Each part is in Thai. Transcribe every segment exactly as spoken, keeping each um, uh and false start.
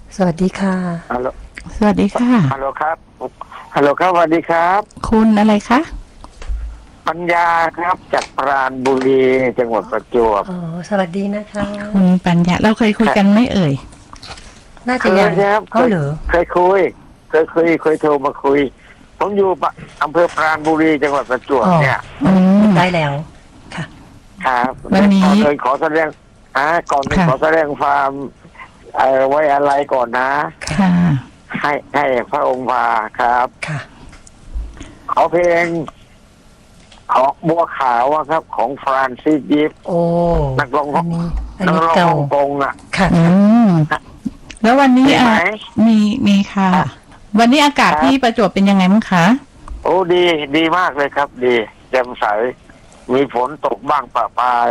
สวัสดีค่ะฮัลโหลสวัสดีค่ะฮัลโหลครับฮัลโหลครับสวัสดีครับคุณอะไรคะปัญญาครับจากปราณบุรีจังหวัดประจวบอ๋อสวัสดีนะคะคุณปัญญาเราเคยคุยกันไม่เอ่ยน่าจะยังครับเขาเหรอเคยคุยเคยคุยเคยโทรมาคุยผมอยู่อำเภอปราณบุรีจังหวัดประจวบเนี่ยได้แล้วค่ะครับวันนี้เคยขอแสดงอ่าก่อนขอแสดงความไว้อะไรก่อนนะค่ะให้ให้พระองค์พาครับค่ะขอเพลงของบัวขาวครับของฟรานซิสยิปโอ้นักร้องอันนี้อันนักร้องนี้เก่าฮ่องกงอ่ะค่ะอืมแล้ววันนี้อ่ะมีมีค่ะวันนี้อากาศที่ประจวบเป็นยังไงมั้งคะโอ้ดีดีมากเลยครับ ดีแจ่มใสมีฝนตกบ้างปะปาย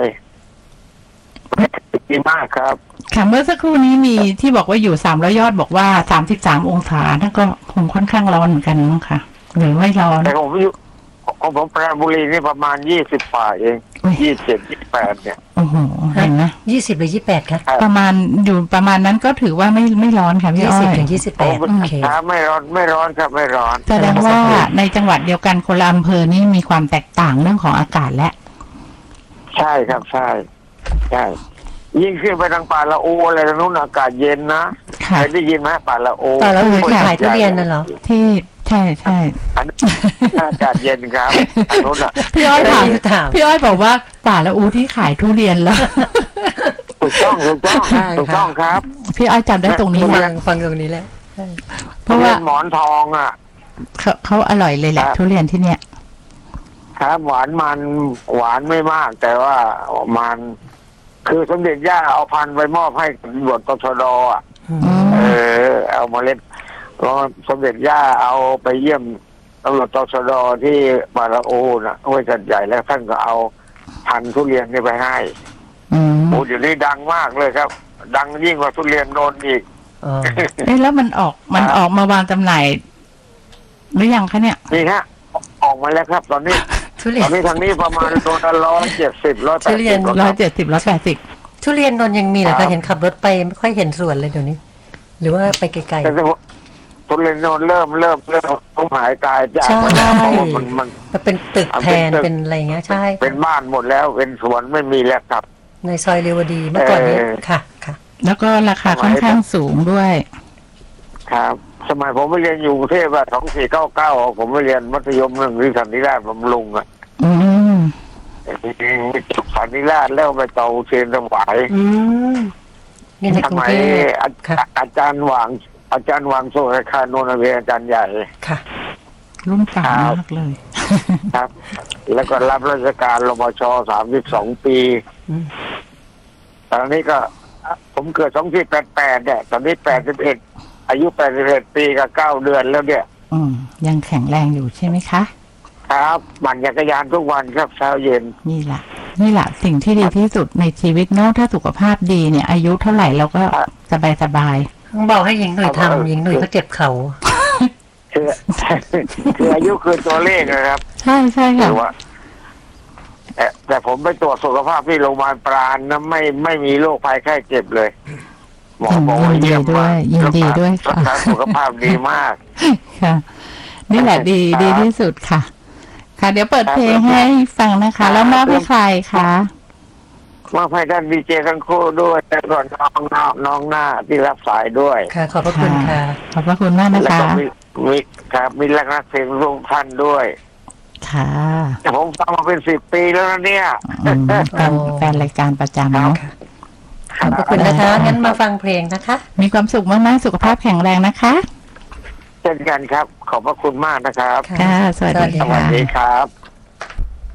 ดีมากครับค่ะเมื่อสักครู่นี้มีที่บอกว่าอยู่สามร้อยยอดบอกว่าสามสิบสามองศานั่นก็คงค่อนข้างร้อนเหมือนกันมั้งค่ะหรือไม่ร้อนแต่ผมอยู่ของผมปราณบุรีนี่ประมาณยี่สิบฝ่าเองยี่สิบยี่แปดเนี่ยโอ้โหเห็นไหมยี่สิบหรือยี่แปดคะประมาณอยู่ประมาณนั้นก็ถือว่าไม่ไม่ร้อนค่ะพี่อ้อยยี่สิบถึงยี่สิบแปดโอเคไม่ร้อนไม่ร้อนครับไม่ร้อนแสดงว่าในจังหวัดเดียวกันคนละอำเภอนี่มีความแตกต่างเรื่องของอากาศและใช่ครับใช่ใช่ยิ่งขึ้นไปทางป่าละอูอะไรทางนู้นอากาศเย็นนะเคยได้ยินไหมป่าละอูป่าละอูที่ขายทุเรียนน่ะเหรอที่ใช่ใช่อากาศเย็นครับทางนู้นอ่ะพี่อ้อยถามพี่อ้อยบอกว่าป่าละอูที่ขายทุเรียนแล้วถูกต้องถูกต้องถูกต้องครับพี่อ้อยจำได้ตรงนี้ฟังฟังตรงนี้แหละเพราะว่าหมอนทองอ่ะเขาเขาอร่อยเลยแหละทุเรียนที่เนี้ยครับหวานมันหวานไม่มากแต่ว่ามันคือสมเด็จย่าเอาพันธุ์ไปมอบให้ตำรวจตชดอ่ะเออเอาเมล็ดก็สมเด็จย่าเอาไปเยี่ยมตำรวจตชดที่ปาราโอนะห้วยสัตว์ใหญ่แล้วท่านก็เอาพันธุ์ทุเรียนนี่ไปให้โอ้เดี๋ยวนี้ดังมากเลยครับดังยิ่งกว่าทุเรียนโนนอีกเอ๊ะแล้วมันออกมันออกมาวางจำหน่ายหรือยังคะเนี่ยนี่ฮะออกมาแล้วครับตอนนี้ตอนนี้ทางนี้ประมาณตัวละร้อยเจ็ดสิบร้อยแปดสิบร้อยเจ็ดสิบร้อยแปดสิบทุเรียนนนยังมีเหรอคะเห็นขับรถไปไม่ค่อยเห็นสวนเลยเดี๋ยวนี้หรือว่าไปไกลๆแต่ทุเรียนนนเริ่มเริ่มเริ่มต้องหายตายจากเพราะว่ามันมันเป็นตึกแทนเป็นอะไรเงี้ยใช่เป็นบ้านหมดแล้วเป็นสวนไม่มีแล้วครับในซอยเรวดีเมื่อก่อนนี้ค่ะค่ะแล้วก็ราคาค่อนข้างสูงด้วยครับสมัยผมไปเรียนอยู่กรุงเทพอะสองสี่เก้าเก้าผมไปเรียนมัธยมหนึ่งที่สันติราชบำรุงอะอืมจุดสันติราชแล้วไปเตาเชนสวายอืมนี่ในกรุงเทพอาจารย์หวังอาจารย์หวังโซฮคาโนนเวอาจารย์ใหญ่ค่ะรุ่นเก่ามากเลยครับแล้วก็รับราชการรปชสามสิบสองปีตอนนี้ก็ผมเกิดสองสี่แปดแปดเนี่ยตอนนี้แปดสิบเอ็ดอายุแปดสิบเอ็ดปีกับเก้าเดือนแล้วเนี่ยอืมยังแข็งแรงอยู่ใช่ไหมคะครับปั่นจักรยานทุกวันครับเช้าเย็นนี่แหละนี่แหละสิ่งที่ดีที่สุดในชีวิตเนาะถ้าสุขภาพดีเนี่ยอายุเท่าไหร่เราก็สบายสบายต้องบอกให้หญิงหนุ่ยทำหญิงหนุ่ยก็เจ็บเข่าคือคืออายุคือตัวเลขนะครับใช่ใช่ค่ะแต่แต่ผมไปตรวจสุขภาพที่โรงพยาบาลปราณนะไม่ไม่มีโรคภัยไข้เจ็บเลยหมอบอกว่าเยี่ยมมากยินดีด้วยค่ะสุขภาพดีมากค่ะนี่แหละดีดีที่สุดค่ะค่ะเดี๋ยวเปิดเพลงให้ฟังนะคะแล้วมอบให้ใครคะมอบให้ท่านดีเจทั้งคู่ด้วยแล้วก็น้องน้องน้องหน้าที่รับสายด้วยค่ะขอบพระคุณค่ะขอบพระคุณมากนะคะแล้วก็มีมีครับมีนักเพลงร่วมท่านด้วยค่ะแต่ผมฟังมาเป็นสิบปีแล้วนะเนี่ยเป็นแฟนรายการประจำเนาะขอบคุณนะคะงั้นมาฟังเพลงนะคะมีความสุขมากๆสุขภาพแข็งแรงนะคะเช่นกันครับขอบพระคุณมากนะครับค่ะสวัสดีสวัสดีครับ